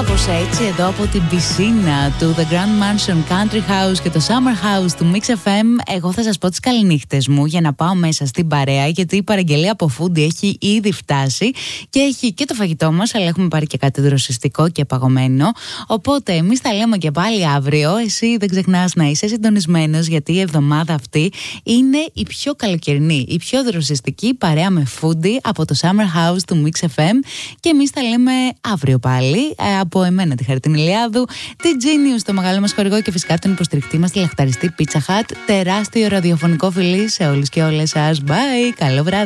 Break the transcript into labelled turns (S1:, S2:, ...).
S1: Κάπως έτσι εδώ από την πισίνα του The Grand Mansion Country House και το Summer House του Mix FM, εγώ θα σας πω τις καληνύχτες μου για να πάω μέσα στην παρέα, γιατί η παραγγελία από Foodie έχει ήδη φτάσει και έχει και το φαγητό μας, αλλά έχουμε πάρει και κάτι δροσιστικό και παγωμένο. Οπότε εμείς τα λέμε και πάλι αύριο. Εσύ δεν ξεχνάς να είσαι συντονισμένος, γιατί η εβδομάδα αυτή είναι η πιο καλοκαιρινή, η πιο δροσιστική παρέα με Foodie από το Summer House του Mix FM. Και εμείς τα λέμε αύριο πάλι. Από εμένα τη Χαριτίνη Ηλιάδου, τη Genius, το μεγάλο μας χορηγό, και φυσικά τον υποστηρικτή μας, τη λαχταριστή Pizza Hut. Τεράστιο ραδιοφωνικό φιλί σε όλους και όλες σας. Bye, καλό βράδυ.